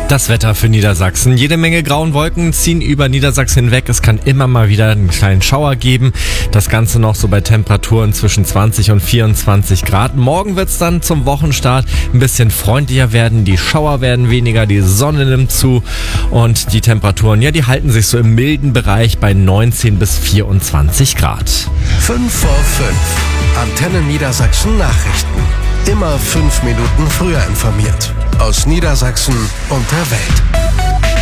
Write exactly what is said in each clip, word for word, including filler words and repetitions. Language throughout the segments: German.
Das Wetter für Niedersachsen. Jede Menge grauen Wolken ziehen über Niedersachsen hinweg. Es kann immer mal wieder einen kleinen Schauer geben. Das Ganze noch so bei Temperaturen zwischen zwanzig und vierundzwanzig Grad. Morgen wird es dann zum Wochenstart ein bisschen freundlicher werden. Die Schauer werden weniger, die Sonne nimmt zu. Und die Temperaturen, ja, die halten sich so im milden Bereich bei neunzehn bis vierundzwanzig Grad. fünf vor fünf. Antenne Niedersachsen Nachrichten. Immer fünf Minuten früher informiert. Aus Niedersachsen und der Welt.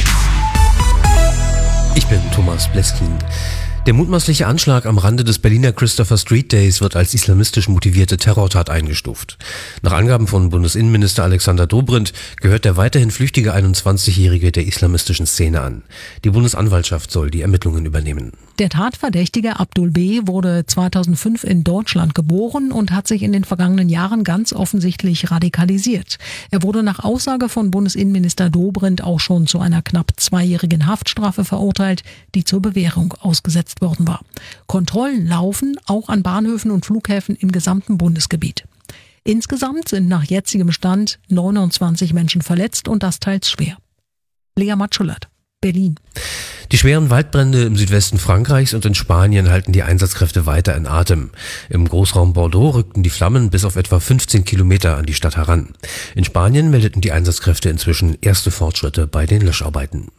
Ich bin Thomas Bleskin. Der mutmaßliche Anschlag am Rande des Berliner Christopher Street Days wird als islamistisch motivierte Terrortat eingestuft. Nach Angaben von Bundesinnenminister Alexander Dobrindt gehört der weiterhin flüchtige einundzwanzigjährige der islamistischen Szene an. Die Bundesanwaltschaft soll die Ermittlungen übernehmen. Der Tatverdächtige Abdul B. wurde zweitausendfünf in Deutschland geboren und hat sich in den vergangenen Jahren ganz offensichtlich radikalisiert. Er wurde nach Aussage von Bundesinnenminister Dobrindt auch schon zu einer knapp zweijährigen Haftstrafe verurteilt, die zur Bewährung ausgesetzt worden war. Kontrollen laufen auch an Bahnhöfen und Flughäfen im gesamten Bundesgebiet. Insgesamt sind nach jetzigem Stand neunundzwanzig Menschen verletzt und das teils schwer. Lea Matschulert, Berlin. Die schweren Waldbrände im Südwesten Frankreichs und in Spanien halten die Einsatzkräfte weiter in Atem. Im Großraum Bordeaux rückten die Flammen bis auf etwa fünfzehn Kilometer an die Stadt heran. In Spanien meldeten die Einsatzkräfte inzwischen erste Fortschritte bei den Löscharbeiten.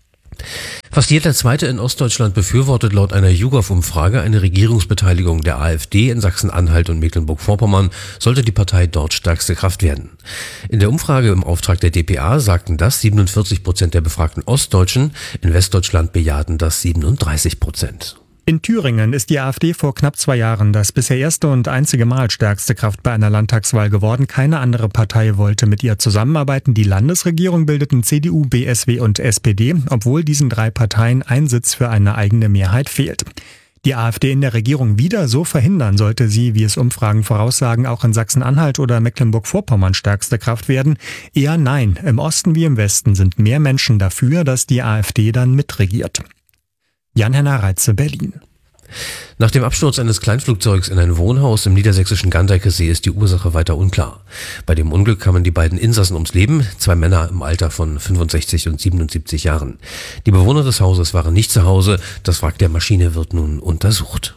Fast jeder Zweite in Ostdeutschland befürwortet laut einer YouGov-Umfrage eine Regierungsbeteiligung der AfD in Sachsen-Anhalt und Mecklenburg-Vorpommern, sollte die Partei dort stärkste Kraft werden. In der Umfrage im Auftrag der d p a sagten das siebenundvierzig Prozent der befragten Ostdeutschen, in Westdeutschland bejahten das siebenunddreißig Prozent. In Thüringen ist die AfD vor knapp zwei Jahren das bisher erste und einzige Mal stärkste Kraft bei einer Landtagswahl geworden. Keine andere Partei wollte mit ihr zusammenarbeiten. Die Landesregierung bildeten C D U, B S W und S P D, obwohl diesen drei Parteien ein Sitz für eine eigene Mehrheit fehlt. Die AfD in der Regierung wieder so verhindern, sollte sie, wie es Umfragen voraussagen, auch in Sachsen-Anhalt oder Mecklenburg-Vorpommern stärkste Kraft werden? Eher nein. Im Osten wie im Westen sind mehr Menschen dafür, dass die AfD dann mitregiert. Jan-Henner Reitze, Berlin. Nach dem Absturz eines Kleinflugzeugs in ein Wohnhaus im niedersächsischen Gandeikesee ist die Ursache weiter unklar. Bei dem Unglück kamen die beiden Insassen ums Leben, zwei Männer im Alter von fünfundsechzig und siebenundsiebzig Jahren. Die Bewohner des Hauses waren nicht zu Hause, das Wrack der Maschine wird nun untersucht.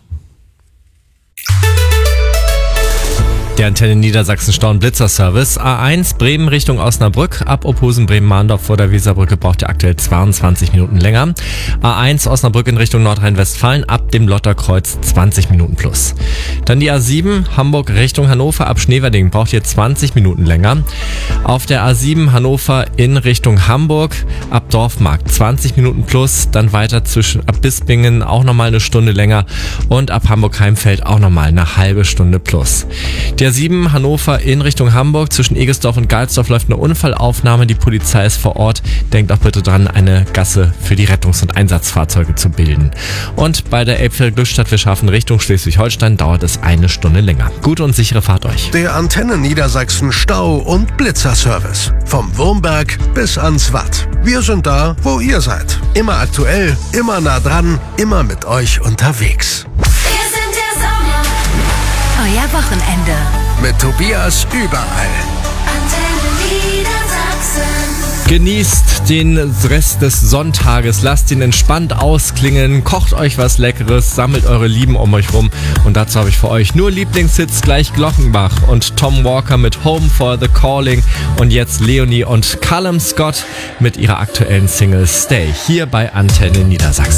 Der Antenne Niedersachsen Stau- und Blitzerservice. A eins Bremen Richtung Osnabrück. Ab Ophusen Bremen-Mahndorf vor der Weserbrücke braucht ihr aktuell zweiundzwanzig Minuten länger. A eins Osnabrück in Richtung Nordrhein-Westfalen ab dem Lotterkreuz zwanzig Minuten plus. Dann die A sieben Hamburg Richtung Hannover ab Schneverding braucht ihr zwanzig Minuten länger. Auf der A sieben Hannover in Richtung Hamburg ab Dorfmarkt zwanzig Minuten plus. Dann weiter zwischen ab Bispingen auch nochmal eine Stunde länger und ab Hamburg-Heimfeld auch nochmal eine halbe Stunde plus. Die A sieben Hannover in Richtung Hamburg. Zwischen Egesdorf und Galsdorf läuft eine Unfallaufnahme. Die Polizei ist vor Ort. Denkt auch bitte dran, eine Gasse für die Rettungs- und Einsatzfahrzeuge zu bilden. Und bei der Elbphilharmonie wir schaffen Richtung Schleswig-Holstein dauert es eine Stunde länger. Gute und sichere Fahrt euch. Der Antenne Niedersachsen Stau- und Blitzerservice. Vom Wurmberg bis ans Watt. Wir sind da, wo ihr seid. Immer aktuell, immer nah dran, immer mit euch unterwegs. Wir sind der Sommer. Euer Wochenende. Mit Tobias überall. Antenne Niedersachsen. Genießt den Rest des Sonntages, lasst ihn entspannt ausklingen, kocht euch was Leckeres, sammelt eure Lieben um euch rum und dazu habe ich für euch nur Lieblingshits gleich Glockenbach und Tom Walker mit Home for the Calling und jetzt Leonie und Callum Scott mit ihrer aktuellen Single Stay hier bei Antenne Niedersachsen.